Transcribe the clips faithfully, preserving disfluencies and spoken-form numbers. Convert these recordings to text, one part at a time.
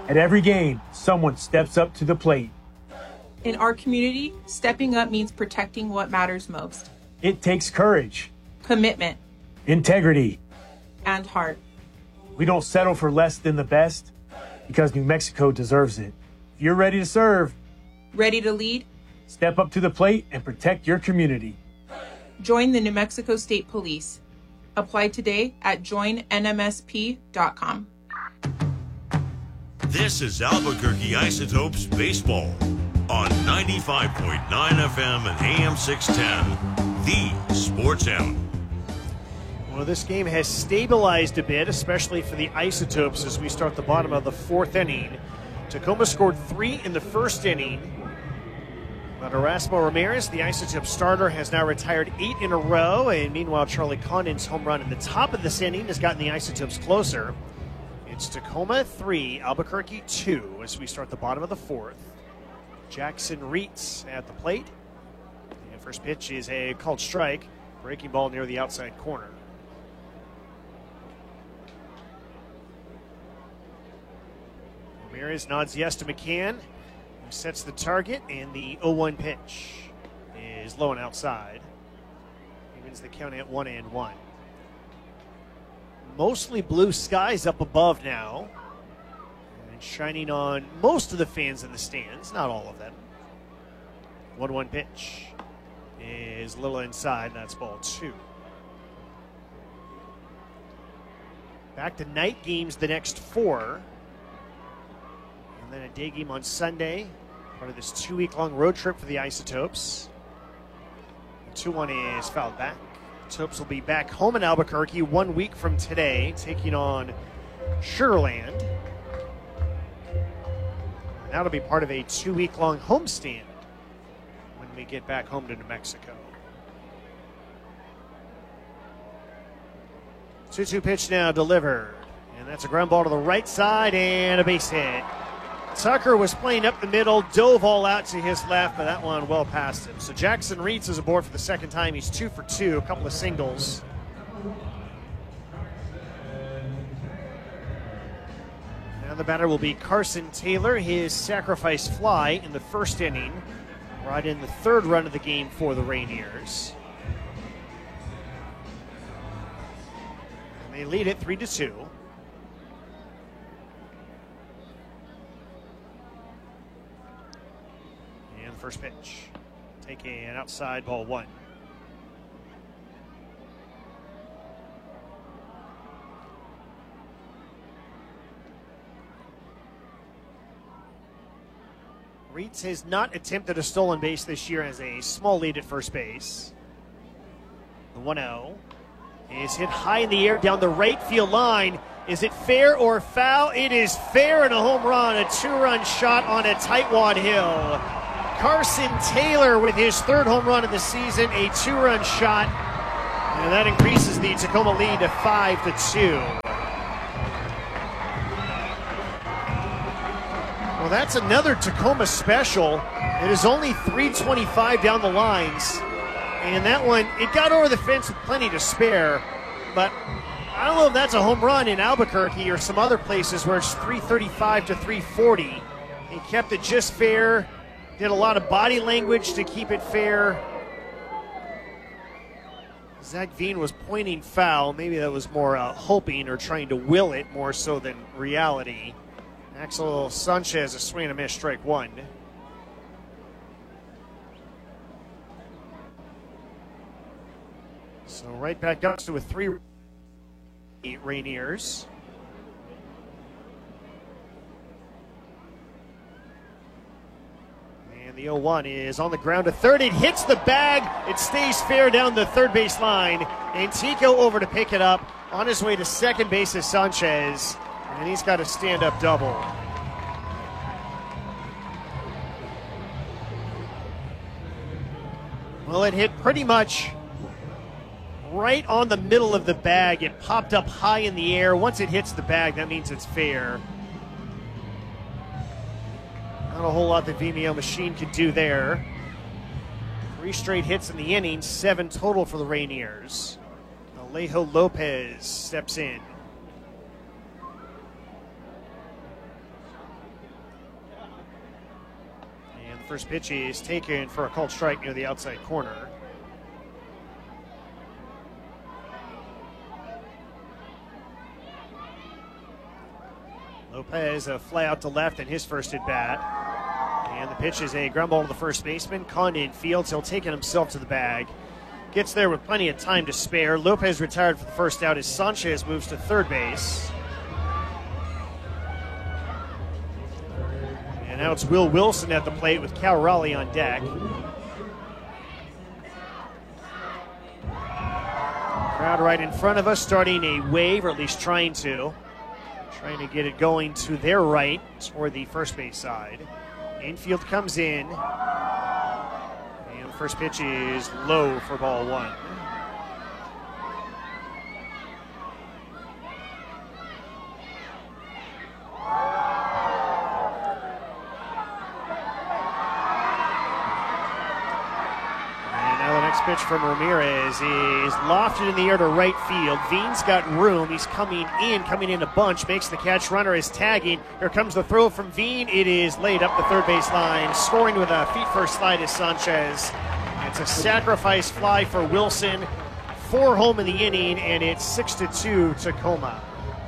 At every game, someone steps up to the plate. In our community, stepping up means protecting what matters most. It takes courage, commitment, integrity, and heart. We don't settle for less than the best because New Mexico deserves it. If you're ready to serve, ready to lead, step up to the plate and protect your community. Join the New Mexico State Police. Apply today at join N M S P dot com. This is Albuquerque Isotopes Baseball on ninety-five point nine F M and A M six ten, the Sports Hound. Well, this game has stabilized a bit, especially for the Isotopes as we start the bottom of the fourth inning. Tacoma scored three in the first inning. But Erasmo Ramirez, the Isotopes starter, has now retired eight in a row. And meanwhile, Charlie Condon's home run in the top of this inning has gotten the Isotopes closer. It's Tacoma three, Albuquerque two as we start the bottom of the fourth. Jackson Reitz at the plate. The first pitch is a called strike. Breaking ball near the outside corner. Ramirez nods yes to McCann, who sets the target, and the oh one pitch is low and outside. He wins the count at one and one. Mostly blue skies up above now, and shining on most of the fans in the stands, not all of them. one one pitch is a little inside, that's ball two. Back to night games the next four. And then a day game on Sunday, part of this two-week-long road trip for the Isotopes. The two one is fouled back. Isotopes will be back home in Albuquerque one week from today, taking on Sugar Land. And that'll be part of a two-week-long homestand when we get back home to New Mexico. two two pitch now delivered. And that's a ground ball to the right side and a base hit. Tucker was playing up the middle, dove all out to his left, but that one well past him. So Jackson Reitz is aboard for the second time. He's two for two, a couple of singles. Now the batter will be Carson Taylor. His sacrifice fly in the first inning brought in the third run of the game for the Rainiers. And they lead it three to two. First pitch, taking an outside ball one. Reitz has not attempted a stolen base this year, has a small lead at first base. The one oh is hit high in the air down the right field line. Is it fair or foul? It is fair and a home run, a two-run shot on a tightwad hill. Carson Taylor with his third home run of the season, a two-run shot, and that increases the Tacoma lead to five to two. Well, that's another Tacoma special. It is only three twenty-five down the lines, and that one, it got over the fence with plenty to spare, but I don't know if that's a home run in Albuquerque or some other places where it's three thirty-five to three forty. He kept it just fair. Did a lot of body language to keep it fair. Zach Veen was pointing foul. Maybe that was more uh, hoping or trying to will it more so than reality. Axel Sanchez, a swing and a miss, strike one. So right back up to a three Rainiers. And the oh one is on the ground to third. It hits the bag. It stays fair down the third base line. And Tico over to pick it up. On his way to second base is Sanchez. And he's got a stand-up double. Well, it hit pretty much right on the middle of the bag. It popped up high in the air. Once it hits the bag, that means it's fair. Not a whole lot the Vimeo machine could do there. Three straight hits in the inning, seven total for the Rainiers. Alejo Lopez steps in. First pitch is taken for a called strike near the outside corner. Lopez a fly out to left in his first at bat. And the pitch is a ground ball to the first baseman. Condon fields. He'll take it himself to the bag. Gets there with plenty of time to spare. Lopez retired for the first out as Sanchez moves to third base. And now it's Will Wilson at the plate with Cal Raleigh on deck. Crowd right in front of us starting a wave, or at least trying to. Trying to get it going to their right toward the first base side. Infield comes in. And the first pitch is low for ball one. Pitch from Ramirez is lofted in the air to right field. Veen's got room. He's coming in, coming in a bunch, makes the catch. Runner is tagging. Here comes the throw from Veen. It is laid up the third base line. Scoring with a feet first slide is Sanchez. It's a sacrifice fly for Wilson. Four home in the inning, and it's six to two Tacoma.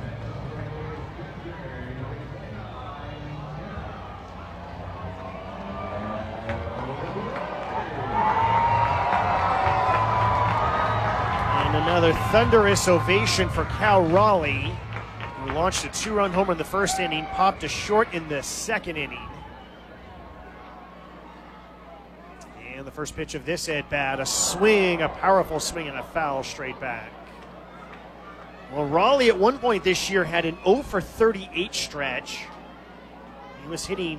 Another thunderous ovation for Cal Raleigh, who launched a two-run homer in the first inning, popped a short in the second inning. And the first pitch of this at-bat, a swing, a powerful swing, and a foul straight back. Well, Raleigh at one point this year had an oh for thirty-eight stretch. He was hitting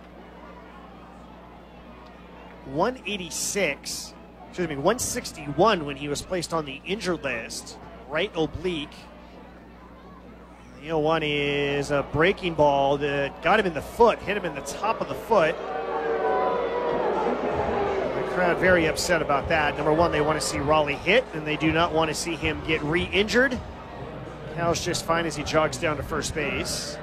one eighty-six. Excuse me, one sixty-one when he was placed on the injured list. Right oblique. The oh one is a breaking ball that got him in the foot, hit him in the top of the foot. The crowd very upset about that. Number one, they want to see Raleigh hit, and they do not want to see him get re-injured. Cal's just fine as he jogs down to first base.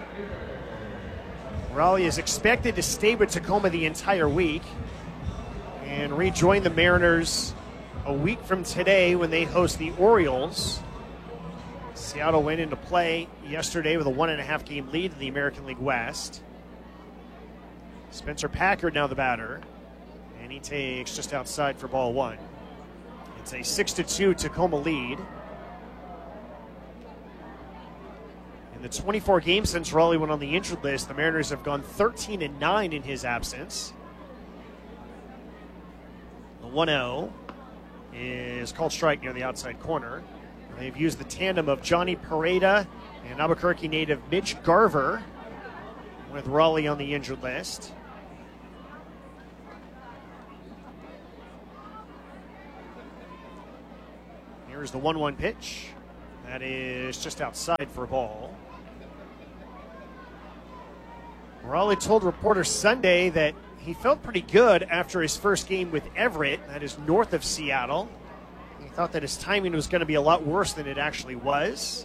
Raleigh is expected to stay with Tacoma the entire week and rejoin the Mariners a week from today when they host the Orioles. Seattle went into play yesterday with a one and a half game lead in the American League West. Spencer Packard now the batter, and he takes just outside for ball one. It's a six to two Tacoma lead. In the twenty-four games since Raleigh went on the injured list, the Mariners have gone thirteen and nine in his absence. The one oh is called strike near the outside corner. They've used the tandem of Johnny Pareda and Albuquerque native Mitch Garver with Raleigh on the injured list. Here's the one one pitch. That is just outside for a ball. Raleigh told reporters Sunday that he felt pretty good after his first game with Everett, that is north of Seattle. He thought that his timing was going to be a lot worse than it actually was.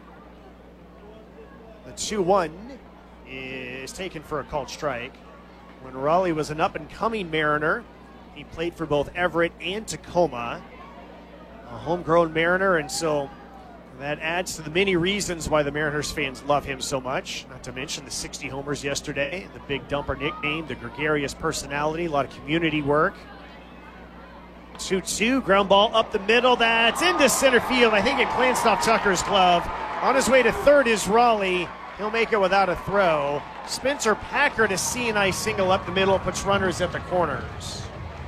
The two one is taken for a called strike. When Raleigh was an up-and-coming Mariner, he played for both Everett and Tacoma. A homegrown Mariner, and so that adds to the many reasons why the Mariners fans love him so much. Not to mention the sixty homers yesterday, the Big Dumper nickname, the gregarious personality, a lot of community work. two two, ground ball up the middle. That's into center field. I think it glanced off Tucker's glove. On his way to third is Raleigh. He'll make it without a throw. Spencer Packard, a C and I single up the middle, puts runners at the corners.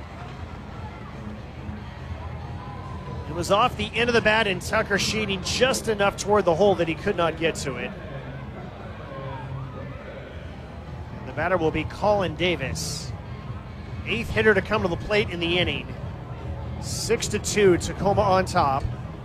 It was off the end of the bat, and Tucker shading just enough toward the hole that he could not get to it. And the batter will be Colin Davis. Eighth hitter to come to the plate in the inning. Six to two, Tacoma on top.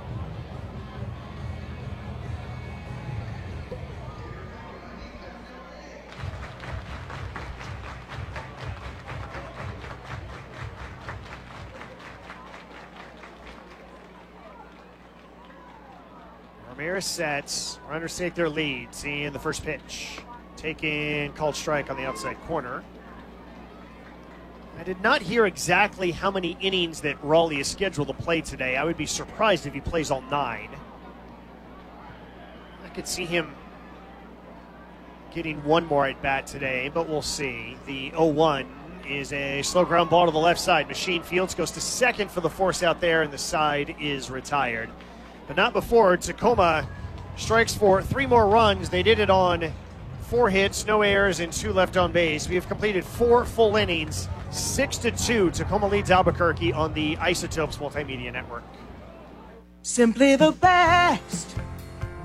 Ramirez sets. Runners take their lead. Seeing the first pitch. Taken, called strike on the outside corner. I did not hear exactly how many innings that Raleigh is scheduled to play today. I would be surprised if he plays all nine. I could see him getting one more at bat today, but we'll see. The oh one is a slow ground ball to the left side. Machine Fields goes to second for the force out there, and the side is retired. But not before. Tacoma strikes for three more runs. They did it on four hits, no errors, and two left on base. We have completed four full innings. Six to two. Tacoma leads Albuquerque on the Isotopes Multimedia Network. Simply the best.